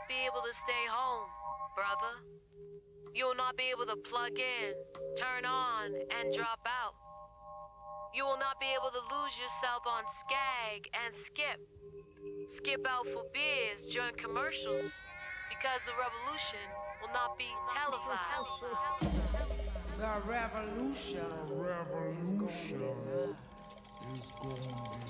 not be able to stay home, brother. You will not be able to plug in, turn on, and drop out. You will not be able to lose yourself on Skag and Skip. Skip out for beers during commercials because the revolution will not be televised. The revolution, The revolution is going to be